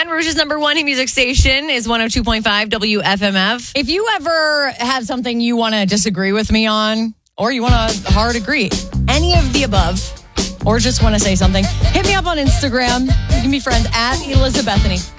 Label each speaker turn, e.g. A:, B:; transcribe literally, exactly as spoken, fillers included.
A: Baton Rouge's number one music station is one oh two point five W F M F.
B: If you ever have something you want to disagree with me on, or you want to hard agree, any of the above, or just want to say something, hit me up on Instagram. You can be friends at Elizabethany.